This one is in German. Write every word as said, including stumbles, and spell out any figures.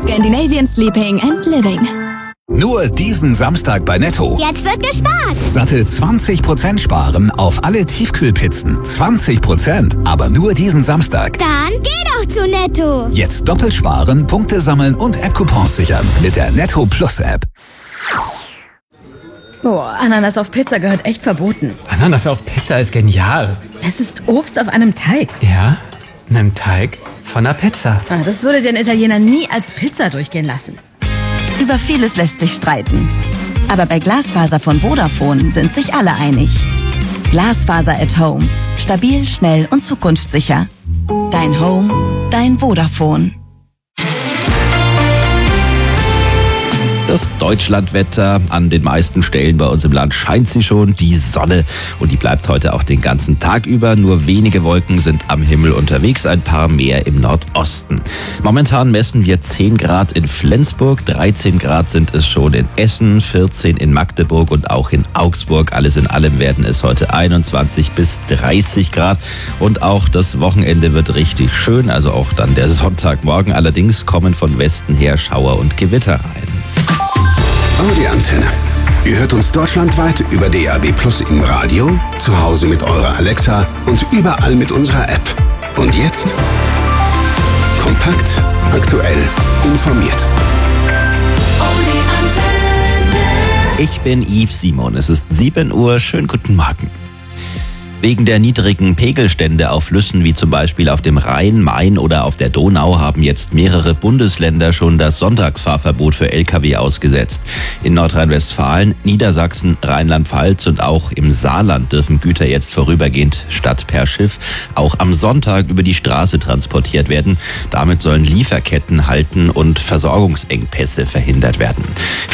Scandinavian Sleeping and Living. Nur diesen Samstag bei Netto. Jetzt wird gespart. Satte zwanzig Prozent sparen auf alle Tiefkühlpizzen. zwanzig Prozent, aber nur diesen Samstag. Dann geh doch zu Netto. Jetzt doppelt sparen, Punkte sammeln und App-Coupons sichern mit der Netto Plus App. Boah, Ananas auf Pizza gehört echt verboten. Ananas auf Pizza ist genial. Es ist Obst auf einem Teig. Ja, einem Teig von einer Pizza. Ah, das würde den Italiener nie als Pizza durchgehen lassen. Über vieles lässt sich streiten. Aber bei Glasfaser von Vodafone sind sich alle einig. Glasfaser at Home. Stabil, schnell und zukunftssicher. Dein Home, dein Vodafone. Das Deutschlandwetter. An den meisten Stellen bei uns im Land scheint sie schon, die Sonne. Und die bleibt heute auch den ganzen Tag über. Nur wenige Wolken sind am Himmel unterwegs, ein paar mehr im Nordosten. Momentan messen wir zehn Grad in Flensburg, dreizehn Grad sind es schon in Essen, vierzehn in Magdeburg und auch in Augsburg. Alles in allem werden es heute einundzwanzig bis dreißig Grad. Und auch das Wochenende wird richtig schön, also auch dann der Sonntagmorgen. Allerdings kommen von Westen her Schauer und Gewitter rein. Oh, die Antenne. Ihr hört uns deutschlandweit über D A B Plus im Radio, zu Hause mit eurer Alexa und überall mit unserer App. Und jetzt? Kompakt, aktuell, informiert. Ich bin Yves Simon. Es ist sieben Uhr. Schönen guten Morgen. Wegen der niedrigen Pegelstände auf Flüssen wie zum Beispiel auf dem Rhein, Main oder auf der Donau haben jetzt mehrere Bundesländer schon das Sonntagsfahrverbot für L K W ausgesetzt. In Nordrhein-Westfalen, Niedersachsen, Rheinland-Pfalz und auch im Saarland dürfen Güter jetzt vorübergehend statt per Schiff auch am Sonntag über die Straße transportiert werden. Damit sollen Lieferketten halten und Versorgungsengpässe verhindert werden.